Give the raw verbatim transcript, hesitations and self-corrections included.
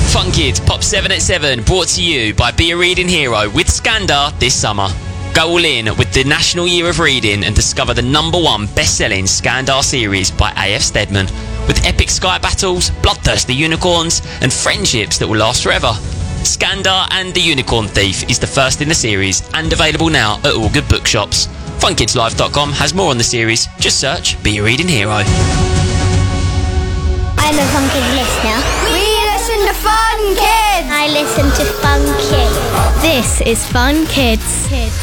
Fun Kids Pop seven at seven, brought to you by Be a Reading Hero with Skandar this summer. Go all in with the National Year of Reading and discover the number one best-selling Skandar series by A F Stedman, with epic sky battles, bloodthirsty unicorns, and friendships that will last forever. Skandar and the Unicorn Thief is the first in the series and available now at all good bookshops. fun kids live dot com has more on the series. Just search Be a Reading Hero. I'm a Fun Kids listener. We listen to Fun Kids. I listen to Fun Kids. This is Fun Kids.